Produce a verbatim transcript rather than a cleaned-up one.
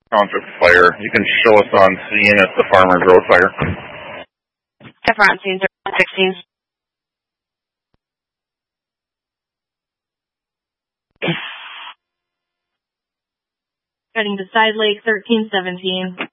Township Fire. You can show us on scene at the Farmers Road Fire. Ever on scene, zero sixteen. Heading to Side Lake, thirteen seventeen.